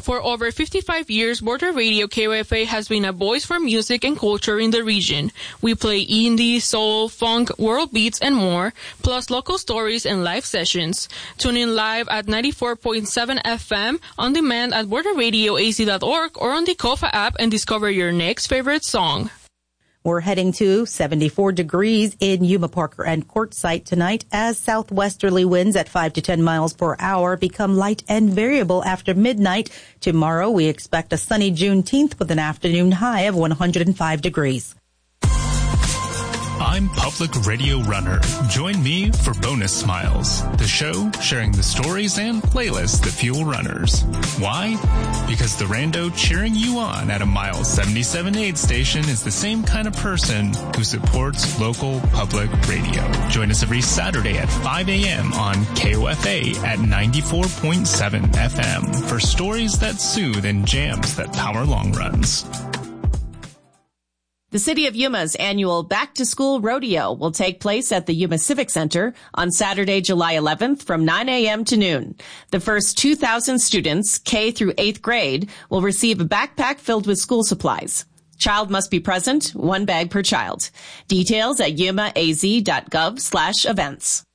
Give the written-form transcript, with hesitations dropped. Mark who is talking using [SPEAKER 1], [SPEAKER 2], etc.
[SPEAKER 1] For over 55 years, Border Radio KOFA has been a voice for music and culture in the region. We play indie, soul, funk, world beats, and more, plus local stories and live sessions. Tune in live at 94.7 FM, on demand at borderradioaz.org or on the KOFA app and discover your next favorite song.
[SPEAKER 2] We're heading to 74 degrees in Yuma Parker and Quartzsite tonight as southwesterly winds at 5 to 10 miles per hour become light and variable after midnight. Tomorrow, we expect a sunny Juneteenth with an afternoon high of 105 degrees.
[SPEAKER 3] I'm Public Radio Runner. Join me for Bonus Smiles, the show sharing the stories and playlists that fuel runners. Why? Because the rando cheering you on at a mile 77 aid station is the same kind of person who supports local public radio. Join us every Saturday at 5 a.m. on KOFA at 94.7 FM for stories that soothe and jams that power long runs.
[SPEAKER 4] The City of Yuma's annual Back to School Rodeo will take place at the Yuma Civic Center on Saturday, July 11th from 9 a.m. to noon. The first 2,000 students, K through 8th grade, will receive a backpack filled with school supplies. Child must be present, 1 bag per child. Details at yumaaz.gov/events.